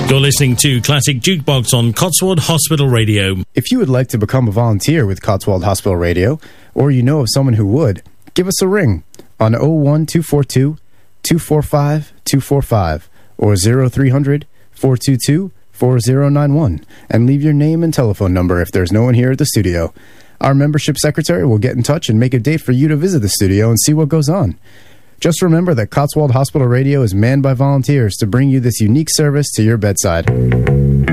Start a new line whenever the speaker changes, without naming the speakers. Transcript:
You're listening to Classic Jukebox on Cotswold Hospital Radio.
If you would like to become a volunteer with Cotswold Hospital Radio, or you know of someone who would, give us a ring on 01242 245 245 or 0300 422 4091 and leave your name and telephone number if there's no one here at the studio. Our membership secretary will get in touch and make a date for you to visit the studio and see what goes on. Just remember that Cotswold Hospital Radio is manned by volunteers to bring you this unique service to your bedside.